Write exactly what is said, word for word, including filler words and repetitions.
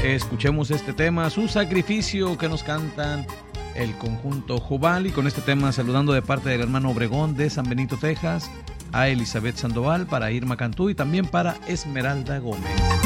escuchemos este tema, Su Sacrificio, que nos cantan el conjunto Jubal. Y con este tema saludando de parte del hermano Obregón de San Benito, Texas, a Elizabeth Sandoval, para Irma Cantú y también para Esmeralda Gómez.